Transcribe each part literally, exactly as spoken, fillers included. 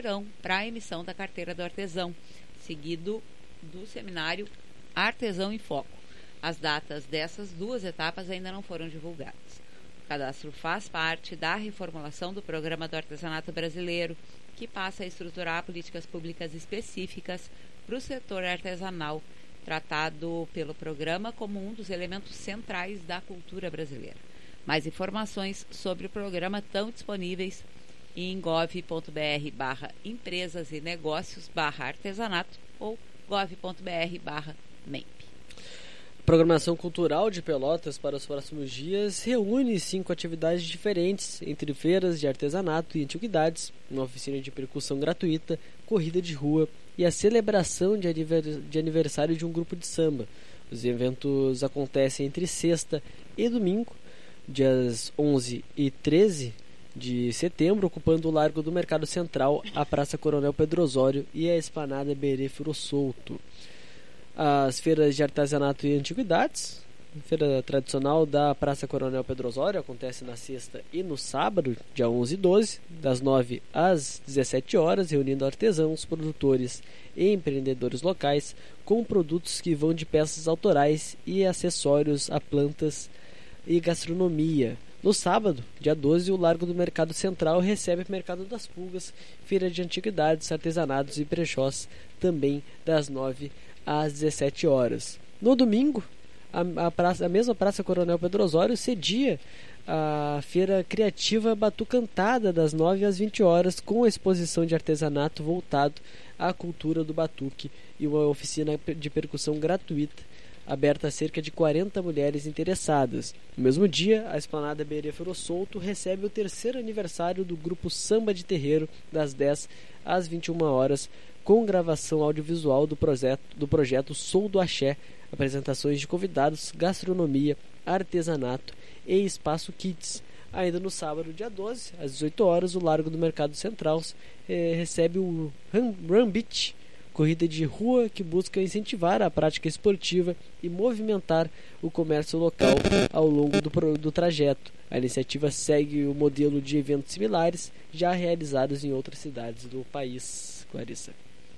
padrão para a emissão da carteira do artesão, seguido do seminário Artesão em Foco. As datas dessas duas etapas ainda não foram divulgadas. O cadastro faz parte da reformulação do Programa do Artesanato Brasileiro, que passa a estruturar políticas públicas específicas para o setor artesanal, tratado pelo programa como um dos elementos centrais da cultura brasileira. Mais informações sobre o programa estão disponíveis em gov.br barra empresas e negócios barra artesanato ou gov.br barra MEMP. Programação cultural de Pelotas para os próximos dias reúne cinco atividades diferentes, entre feiras de artesanato e antiguidades, uma oficina de percussão gratuita, corrida de rua e a celebração de aniversário de um grupo de samba. Os eventos acontecem entre sexta e domingo, dias onze e treze de setembro, ocupando o Largo do Mercado Central, a Praça Coronel Pedro Osório e a Esplanada Berê Furo Solto. As feiras de artesanato e antiguidades, a feira tradicional da Praça Coronel Pedro Osório, acontece na sexta e no sábado, dia onze e doze, das nove às dezessete horas, reunindo artesãos, produtores e empreendedores locais com produtos que vão de peças autorais e acessórios a plantas e gastronomia. No sábado, dia doze, o Largo do Mercado Central recebe o Mercado das Pulgas, feira de antiguidades, artesanatos e brechós, também das nove às dezessete horas. No domingo, a, a, praça, a mesma Praça Coronel Pedro Osório cedia a Feira Criativa Batucantada, das nove às vinte horas, com a exposição de artesanato voltado à cultura do batuque e uma oficina de percussão gratuita, aberta a cerca de quarenta mulheres interessadas. No mesmo dia, a Esplanada Berê Furo Solto recebe o terceiro aniversário do grupo Samba de Terreiro, das dez às vinte e uma horas, com gravação audiovisual do projeto, do projeto Sou do Axé, apresentações de convidados, gastronomia, artesanato e espaço Kids. Ainda no sábado, dia doze, às dezoito horas, o Largo do Mercado Central eh, recebe o Run, Run Beach, corrida de rua que busca incentivar a prática esportiva e movimentar o comércio local ao longo do, do trajeto. A iniciativa segue o modelo de eventos similares já realizados em outras cidades do país. Clarissa.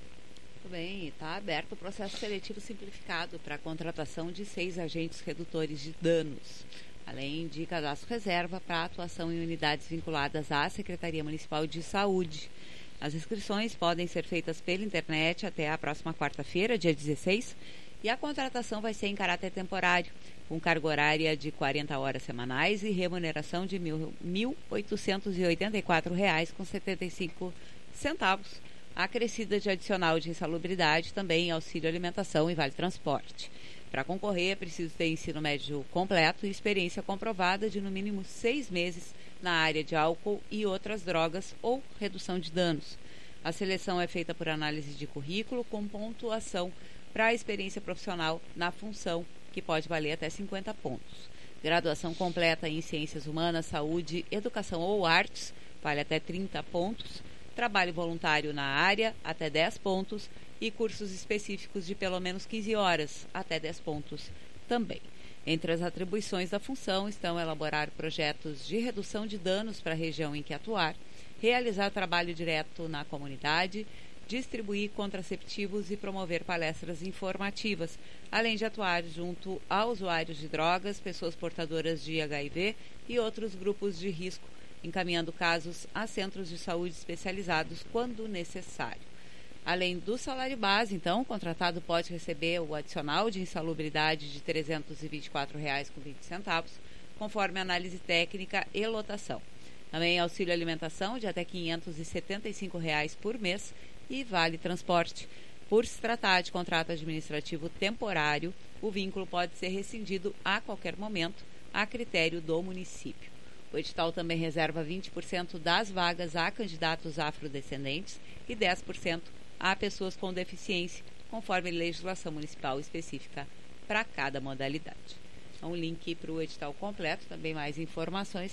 Muito bem, está aberto o processo seletivo simplificado para a contratação de seis agentes redutores de danos, além de cadastro reserva para atuação em unidades vinculadas à Secretaria Municipal de Saúde. As inscrições podem ser feitas pela internet até a próxima quarta-feira, dia dezesseis, e a contratação vai ser em caráter temporário, com carga horária de quarenta horas semanais e remuneração de mil oitocentos e oitenta e quatro reais e setenta e cinco centavos, acrescida de adicional de insalubridade, também auxílio alimentação e vale transporte. Para concorrer, é preciso ter ensino médio completo e experiência comprovada de no mínimo seis meses na área de álcool e outras drogas ou redução de danos. A seleção é feita por análise de currículo com pontuação para a experiência profissional na função, que pode valer até cinquenta pontos. Graduação completa em Ciências Humanas, Saúde, Educação ou Artes vale até trinta pontos. Trabalho voluntário na área, até dez pontos. E cursos específicos de pelo menos quinze horas, até dez pontos também. Entre as atribuições da função estão elaborar projetos de redução de danos para a região em que atuar, realizar trabalho direto na comunidade, distribuir contraceptivos e promover palestras informativas, além de atuar junto a usuários de drogas, pessoas portadoras de H I V e outros grupos de risco, encaminhando casos a centros de saúde especializados quando necessário. Além do salário base, então, o contratado pode receber o adicional de insalubridade de trezentos e vinte e quatro reais e vinte centavos, conforme análise técnica e lotação. Também auxílio alimentação de até quinhentos e setenta e cinco reais por mês e vale transporte. Por se tratar de contrato administrativo temporário, o vínculo pode ser rescindido a qualquer momento, a critério do município. O edital também reserva vinte por cento das vagas a candidatos afrodescendentes e dez por cento a pessoas com deficiência, conforme legislação municipal específica para cada modalidade. Então, um link para o edital completo, também mais informações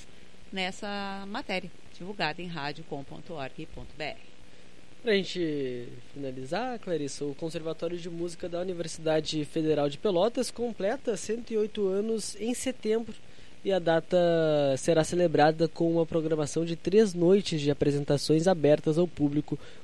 nessa matéria, divulgada em rádio com ponto org ponto br. Para a gente finalizar, Clarissa, o Conservatório de Música da Universidade Federal de Pelotas completa cento e oito anos em setembro e a data será celebrada com uma programação de três noites de apresentações abertas ao público,